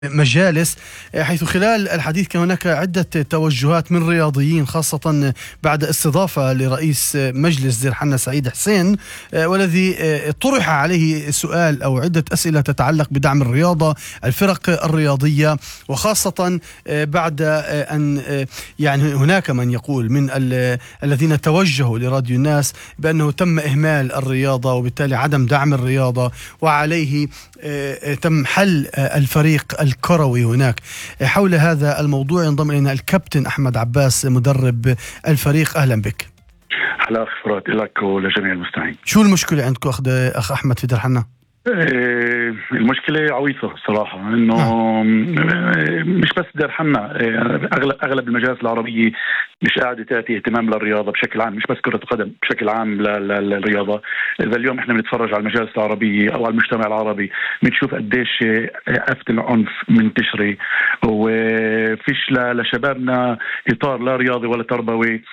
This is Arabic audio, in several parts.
مجالس، حيث خلال الحديث كان هناك عدة توجهات من رياضيين، خاصة بعد استضافة لرئيس مجلس دير حنا سعيد حسين، والذي طرح عليه سؤال أو عدة أسئلة تتعلق بدعم الرياضة، الفرق الرياضية، وخاصة بعد أن يعني هناك من يقول من الذين توجهوا لراديو الناس بأنه تم إهمال الرياضة وبالتالي عدم دعم الرياضة، وعليه تم حل الفريق الكروي هناك. حول هذا الموضوع ينضم إلينا الكابتن أحمد عباس مدرب الفريق. أهلا بك. أهلا فرات لك ولجميع المستمعين. شو المشكلة عندكم أخ أحمد في دير حنا؟ المشكلة عويصة صراحة، إنه مش بس دير حنا، أغلب المجالس العربية مش قاعدة تعطي اهتمام للرياضة بشكل عام، مش بس كرة القدم، بشكل عام للرياضة. إذا اليوم إحنا بنتفرج على المجالس العربية أو على المجتمع العربي بنشوف قديش آفة العنف منتشرة، وفيش لشبابنا إطار لا رياضي ولا تربوي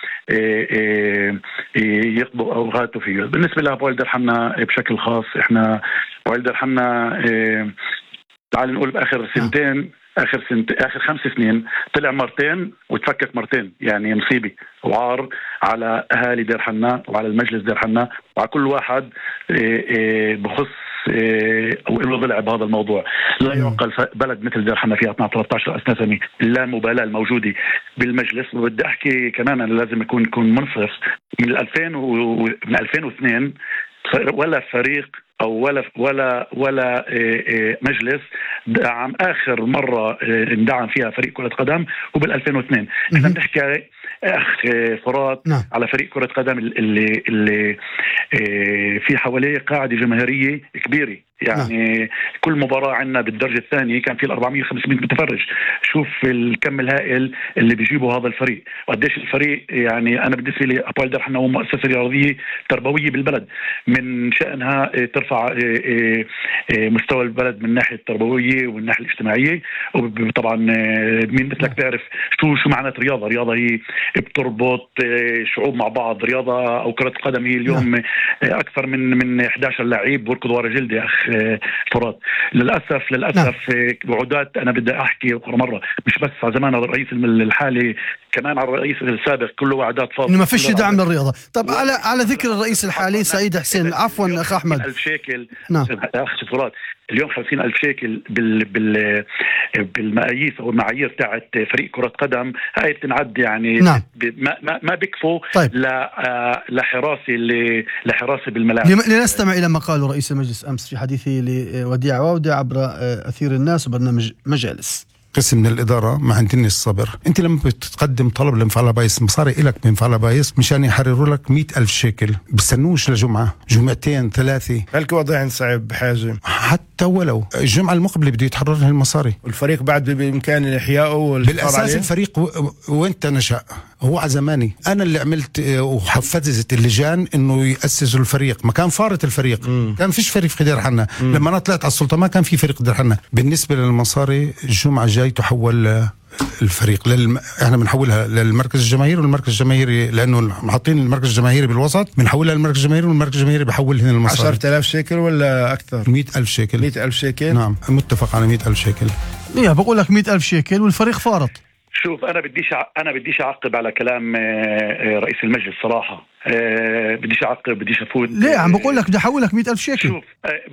يقضوا أوقاته فيه. بالنسبة لأبوال دير حنا بشكل خاص، إحنا أبوال دير حنا تعال نقول بآخر سنتين، آخر 5 سنين طلع مرتين وتفكك مرتين، يعني مصيبة وعار على أهالي دير حنا وعلى المجلس دير حنا وعلى كل واحد بخص أو له ضلع بهذا الموضوع. لا يعقل بلد مثل دير حنا فيها 13 سنة لا مبالاة الموجودة بالمجلس. وبدي أحكي كمان أنا لازم يكون منصف، من 2002 ولا فريق أو ولا مجلس دعم. آخر مرة اندعم فيها فريق كرة قدم وبال 2002. احنا بنحكي أخ فرات على فريق كرة قدم اللي في حواليه قاعدة جماهيرية كبيرة، يعني كل مباراة عنا بالدرجة الثانية كان في 400-500 متفرج. شوف الكم الهائل اللي بيجيبوا هذا الفريق وقديش الفريق. يعني أنا بالنسبة لي أبوال دير حنا هو مؤسسة رياضية تربوية بالبلد، من شأنها ترفع مستوى البلد من ناحية التربوية ومن ناحية الاجتماعية. وطبعا مين مثلك تعرف شو معنات رياضة. رياضة هي بتربط شعوب مع بعض. رياضة أو كرة القدم هي اليوم أكثر من 11 لاعب بيركضوا ورا جلد يا أخ فرات. للأسف وعودات. أنا بدي أحكي مرة مش بس على زمان الرئيس الحالي، كمان على الرئيس السابق، كله وعدات فاضية إنه ما فيش دعم للرياضة. طب على ذكر الرئيس الحالي سعيد حسين، عفوا أخ أحمد، 50,000 شيكل أخ فرات اليوم، 50,000 شيكل بالمقاييس أو المعايير تاعت فريق كرة قدم هاي بتنعد، يعني ما بيكفوا. طيب. لحراسة بالملاعب. لنستمع إلى ما قاله رئيس المجلس أمس في حديثه لوديع عودة عبر أثير الناس وبرنامج مجالس. قسم من الإدارة ما عندني الصبر. أنت لما بتقدم طلب لمفعل بايس، مصاري إلك بمفعل بايس مشان يحرروا لك 100,000 شيكل، بستنوش لجمعة جمعتين 3. هلك وضعين صعب بحاجة، حتى ولو الجمعة المقبلة بده يتحرر المصاري. والفريق بعد بإمكان إحيائه بالأساس. الفريق وانت نشأ هو عزماني، أنا اللي عملت وحفزت اللجان إنه يأسسوا الفريق. ما كان فارط الفريق، كان فيش فريق في دير حنا. لما أنا طلعت على السلطة ما كان في فريق دير حنا. بالنسبة للمصاري الجمعة جاي تحول الفريق احنا بنحولها للمركز الجماهيري، والمركز الجماهيري لانه حاطين المركز الجماهيري بالوسط بنحولها للمركز الجماهيري، والمركز الجماهيري بحول هنا المصاري. 10,000 شيكل ولا اكثر؟ 100,000 شيكل. 100,000 شيكل، نعم متفق على 100,000 شيكل. بقول لك 100,000 شيكل والفريق فارط. شوف أنا بديش أعقب على كلام رئيس المجلس صراحة. بديش أعقب، بديش أفوت. ليه عم بقول لك بدي أحول لك 100,000 شيكل. شوف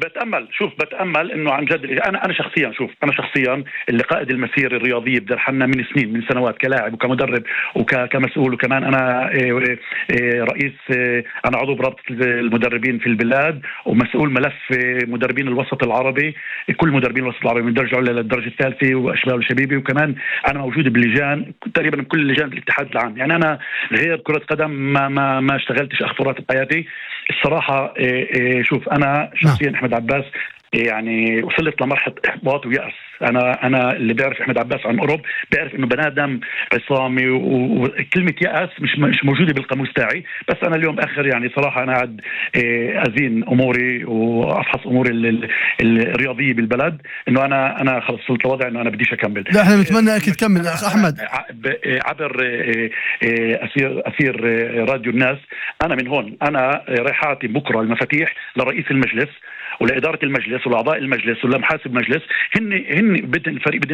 بتأمل إنه عن جد أنا شخصيا اللي قائد المسيرة الرياضية بدير حنا من سنين، من سنوات، كلاعب وكمدرب وكمسؤول، وكمان أنا رئيس، أنا عضو برابطة المدربين في البلاد ومسؤول ملف مدربين الوسط العربي، كل مدربين الوسط العربي من الدرجة الأولى للدرجة الثالثة وأشبال وشبيبي. وكمان أنا موجود باللجان تقريبا كل لجان الاتحاد العام. يعني أنا غير كرة قدم ما اشتغلتش أخبارات بحياتي الصراحة. شوف أنا شخصيا أحمد عباس يعني وصلت لمرحلة إحباط ويأس. أنا اللي بيعرف أحمد عباس عن قرب بيعرف إنه بنادم عصامي، وكلمة يأس مش موجودة بالقاموس تاعي. بس أنا اليوم آخر يعني صراحة أنا قاعد أزين أموري وأفحص أموري الرياضية بالبلد، إنه أنا خلص وصلت لوضع إنه أنا بديش أكمل. لا إحنا نتمنى أكيد تكمل أخ أحمد. عبر أثير راديو الناس. أنا من هون أنا رايح أعطي بكرة المفاتيح لرئيس المجلس ولاداره المجلس ولاعضاء المجلس ولمحاسب المجلس، هن الفريق